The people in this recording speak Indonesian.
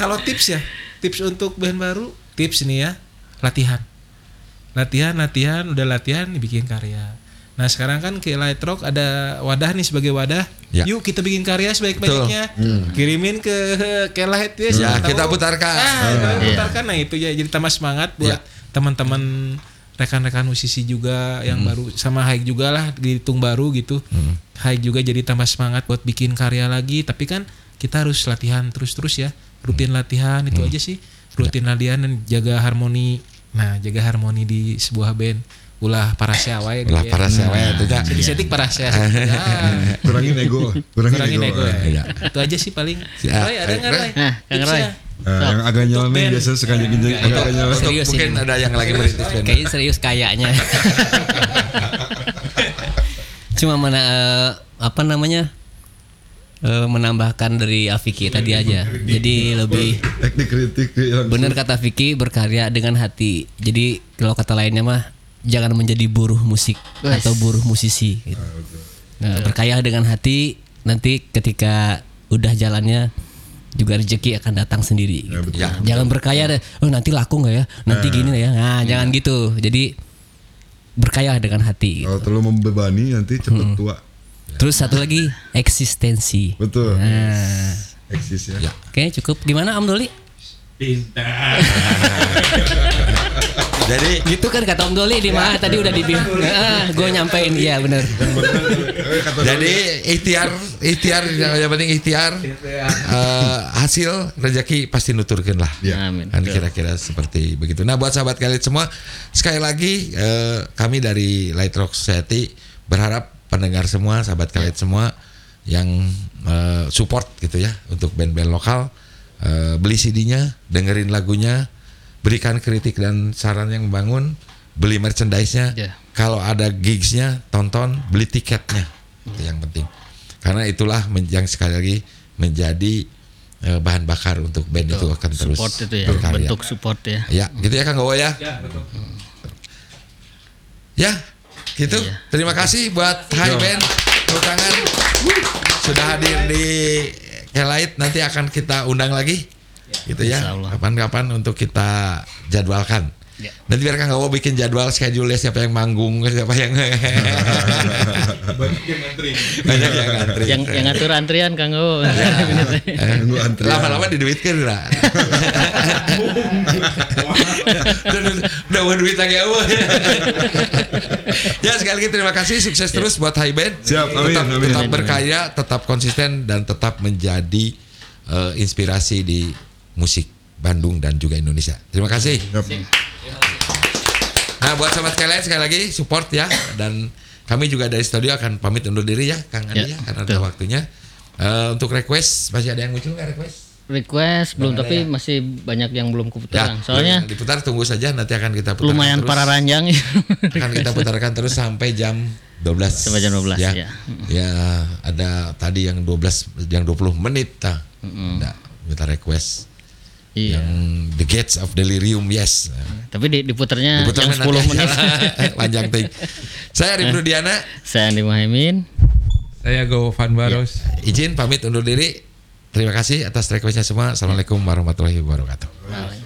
Kalau tips untuk band baru, tips nih ya, latihan, udah latihan dibikin karya. Nah sekarang kan ke Light Rock ada wadah nih sebagai wadah. Ya. Yuk kita bikin karya sebaik-baiknya. Kirimin ke Light ya. Kita putarkan. Putarkan. Nah itu ya jadi tambah semangat buat teman-teman rekan-rekan musisi juga yang baru sama Haik juga lah di Tung baru gitu. Haik juga jadi tambah semangat buat bikin karya lagi. Tapi kan kita harus latihan terus ya. Rutin latihan itu aja sih. Rutin latihan dan jaga harmoni. Nah jaga harmoni di sebuah band. Ulah parasya wae itu ya. Sedik parasya. Kurangin ego. Ya. Itu aja sih paling. Roy ada enggak Roy? Kang Roy. Yang agak nyelamain biasa suka jadi agak nyelamain. Mungkin ada yang lagi merintis band. Kayaknya serius kayaknya. Cuma menambahkan dari Afiki tadi aja. Jadi lebih teknik kritik. Benar kata Vicky, berkarya dengan hati. Jadi kalau kata lainnya mah jangan menjadi buruh musik atau buruh musisi gitu. Nah, berkarya dengan hati, nanti ketika udah jalannya juga rezeki akan datang sendiri gitu. Jangan berkarya nanti laku nggak ya, nanti gini ya. Nah jangan gitu. Jadi berkarya dengan hati gitu. Kalau terlalu membebani nanti cepet tua. Terus satu lagi eksistensi. Betul. Nah. Eksis ya. Oke, cukup. Gimana Om Doli? Pintar. Jadi gitu kan kata Om Doli di mana tadi udah dibilang. Gue nyampein iya benar. Jadi ikhtiar yang penting ikhtiar. Hasil rezeki pasti nuturkeun lah. Amin. Kan kira-kira seperti begitu. Nah, buat sahabat kalian semua, sekali lagi kami dari Light Rock Society berharap pendengar semua, sahabat kalian semua yang support gitu ya untuk band-band lokal, beli CD-nya, dengerin lagunya, berikan kritik dan saran yang membangun, beli merchandise-nya, kalau ada gigs-nya tonton, beli tiketnya, itu yang penting. Karena itulah yang sekali lagi menjadi bahan bakar untuk band itu akan terus support itu ya, berkarya. bentuk support ya. Ya, gitu ya Kang Gowo ya. Ya, gitu. Iya. Terima kasih buat Hai Band, tepuk tangan sudah hadir di Kelait. Nanti akan kita undang lagi, gitu ya. Kapan-kapan untuk kita jadwalkan. Ya. Nanti biar Kang Gowo bikin jadwal schedule siapa yang manggung, siapa yang banyak yang ngantri. Yang ngatur antrian Kang Gowo. Lama-lama diduitkeun lah. Udah duit lagi eueuh. Ya sekali lagi terima kasih, sukses terus buat Hai Band. Siap, amin. Tetap berkarya, tetap konsisten dan tetap menjadi inspirasi di musik Bandung dan juga Indonesia. Terima kasih. Nah, buat sahabat kalian sekali lagi support ya, dan kami juga dari studio akan pamit undur diri ya Kang Andi ya, karena ada waktunya. Untuk request masih ada yang muncul nggak request belum, tapi masih banyak yang belum keputar. Soalnya diputar, tunggu saja, nanti akan kita putarkan lumayan terus. para ranjang akan kita putarkan terus sampai jam 12. Sampai jam 12 ya. Ya, ada tadi yang 12 yang 20 menit Ada minta request. Iya. Yang The Gates of Delirium, yes. Tapi diputarnya yang 10 menit. Panjang ting. Saya Arif Rudiana. Saya Andi Muhaimin. Saya Govan Baros. Ya. Izin pamit undur diri. Terima kasih atas requestnya semua. Assalamualaikum warahmatullahi wabarakatuh.